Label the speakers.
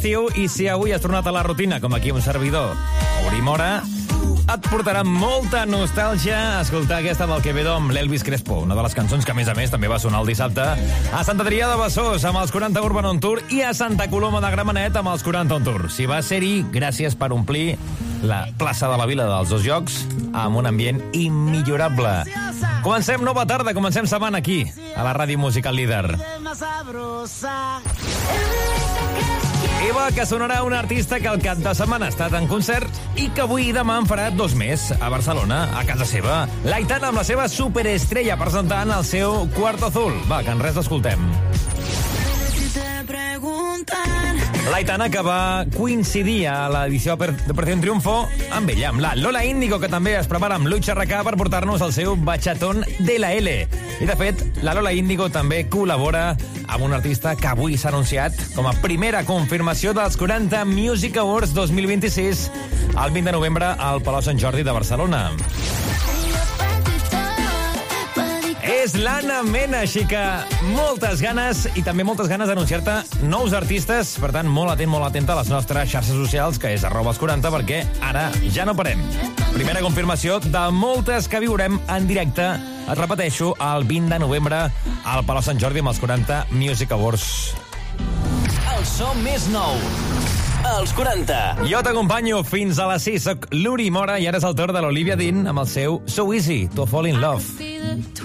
Speaker 1: estiu, i si avui has tornat a la rutina, com aquí un servidor, Uri Mora, et portarà molta nostàlgia escoltar aquesta del Quevedo amb l'Elvis Crespo, una de les cançons que, a més, també va sonar el dissabte a Sant Adrià de Besòs amb els 40 Urban On Tour i a Santa Coloma de Gramenet amb els 40 On Tour. Si va ser-hi, gràcies per omplir la plaça de la Vila dels dos Jocs amb un ambient immillorable. Comencem nova tarda, comencem setmana aquí, a la Ràdio Musical Líder. Eva, que sonarà un artista que el cap de setmana ha estat en concert i que avui i demà en farà 2 més a Barcelona, a casa seva. L'Aitana amb la seva superestrella presentant el seu Cuarto Azul. Va, que en res l'escoltem. L'Aitana, que va coincidir a l'edició d'Operació Triunfo amb ella, amb la Lola Índigo, que també es prepara amb Luis Charracà per portar-nos el seu bachatón de la L. I, de fet, la Lola Índigo també col·labora amb un artista que avui s'ha anunciat com a primera confirmació dels 40 Music Awards 2026 el 20 de novembre al Palau Sant Jordi de Barcelona. És l'Anna Mena, així que moltes ganes i també moltes ganes d'anunciar-te nous artistes. Per tant, molt atenta a les nostres xarxes socials, que és @els40, perquè ara ja no parem. Primera confirmació de moltes que viurem en directe, et repeteixo, el 20 de novembre al Palau Sant Jordi amb els 40 Music Awards.
Speaker 2: El so més nou, els 40.
Speaker 1: Jo t'acompanyo fins a les 6. Soc l'Uri Mora i ara és el torn de l'Olivia Dean amb el seu So Easy to Fall in Love.